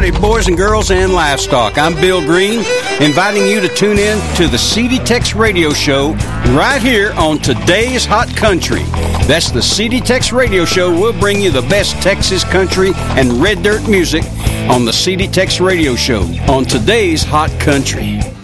howdy, boys and girls and livestock. I'm Bill Green, inviting you to tune in to the CD Tex Radio Show right here on Today's Hot Country. That's the CD Tex Radio Show. We'll bring you the best Texas country and red dirt music on the CD Tex Radio Show on Today's Hot Country.